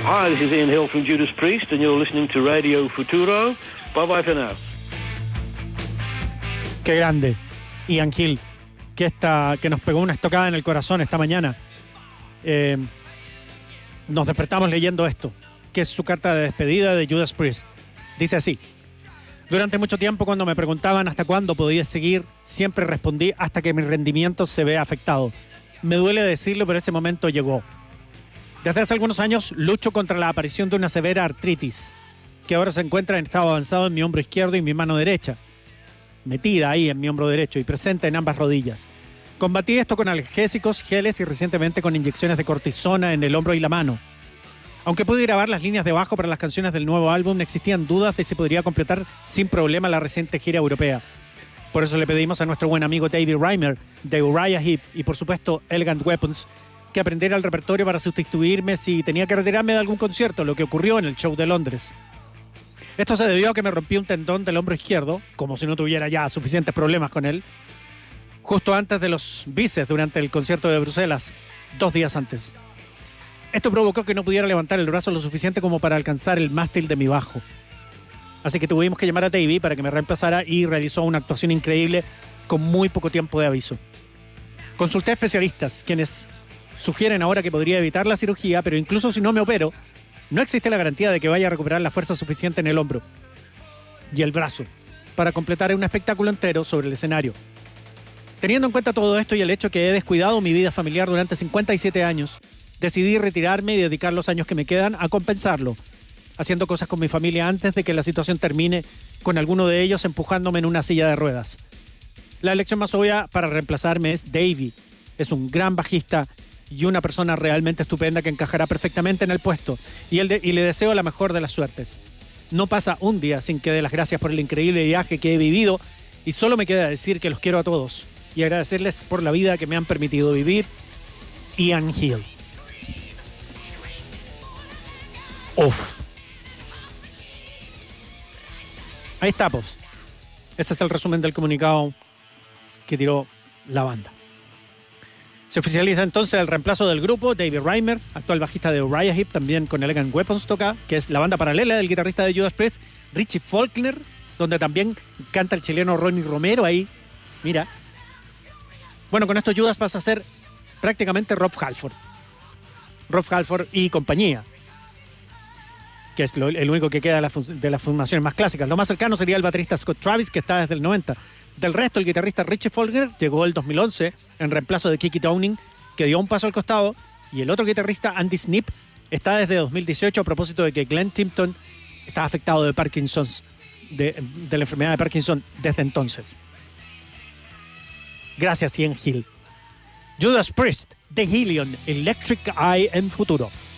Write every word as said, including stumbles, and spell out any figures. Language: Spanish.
Hi, this is Ian Hill from Judas Priest, and you're listening to Radio Futuro. Bye bye for now. Qué grande, Ian Hill, que, esta, que nos pegó una estocada en el corazón esta mañana. Eh, nos despertamos leyendo esto, que es su carta de despedida de Judas Priest. Dice así: durante mucho tiempo, cuando me preguntaban hasta cuándo podía seguir, siempre respondí hasta que mi rendimiento se vea afectado. Me duele decirlo, pero ese momento llegó. Desde hace algunos años lucho contra la aparición de una severa artritis, que ahora se encuentra en estado avanzado en mi hombro izquierdo y mi mano derecha, metida ahí en mi hombro derecho y presente en ambas rodillas. Combatí esto con analgésicos, geles y recientemente con inyecciones de cortisona en el hombro y la mano. Aunque pude grabar las líneas de bajo para las canciones del nuevo álbum, existían dudas de si podría completar sin problema la reciente gira europea. Por eso le pedimos a nuestro buen amigo David Reimer de Uriah Heep y por supuesto Elegant Weapons que aprendiera el repertorio para sustituirme si tenía que retirarme de algún concierto, lo que ocurrió en el show de Londres. Esto se debió a que me rompí un tendón del hombro izquierdo, como si no tuviera ya suficientes problemas con él, justo antes de los bíceps durante el concierto de Bruselas, dos días antes. Esto provocó que no pudiera levantar el brazo lo suficiente como para alcanzar el mástil de mi bajo. Así que tuvimos que llamar a Davey para que me reemplazara y realizó una actuación increíble con muy poco tiempo de aviso. Consulté a especialistas, quienes sugieren ahora que podría evitar la cirugía, pero incluso si no me opero, no existe la garantía de que vaya a recuperar la fuerza suficiente en el hombro y el brazo para completar un espectáculo entero sobre el escenario. Teniendo en cuenta todo esto y el hecho que he descuidado mi vida familiar durante cincuenta y siete años, decidí retirarme y dedicar los años que me quedan a compensarlo, haciendo cosas con mi familia antes de que la situación termine con alguno de ellos empujándome en una silla de ruedas. La elección más obvia para reemplazarme es Davey. Es un gran bajista y una persona realmente estupenda que encajará perfectamente en el puesto, y, el de, y le deseo la mejor de las suertes. No pasa un día sin que dé las gracias por el increíble viaje que he vivido, y solo me queda decir que los quiero a todos y agradecerles por la vida que me han permitido vivir. Ian Hill. Uf. Ahí está, pues. Ese es el resumen del comunicado que tiró la banda. Se oficializa entonces el reemplazo del grupo. David Reimer, actual bajista de Uriah Heep, también con Elegant Weapons toca, que es la banda paralela del guitarrista de Judas Priest, Richie Faulkner, donde también canta el chileno Ronnie Romero ahí. Mira. Bueno, con esto Judas pasa a ser prácticamente Rob Halford. Rob Halford y compañía, que es lo, el único que queda de, la, de las formaciones más clásicas. Lo más cercano sería el baterista Scott Travis, que está desde el noventa. Del resto, el guitarrista Richie Faulkner llegó el dos mil once en reemplazo de Kiki Downing, que dio un paso al costado, y el otro guitarrista, Andy Sneap, está desde dos mil dieciocho a propósito de que Glenn Tipton está afectado de Parkinson's, de, de la enfermedad de Parkinson desde entonces. Gracias, Ian Hill. Judas Priest, The Helion, Electric Eye en Futuro.